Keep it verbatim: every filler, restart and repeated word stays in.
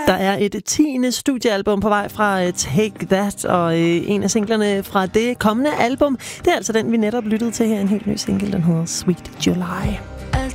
Der er et tiende studiealbum på vej fra uh, Take That, og uh, en af singlerne fra det kommende album, det er altså den, vi netop lyttede til her, en helt ny single, den hedder Sweet July.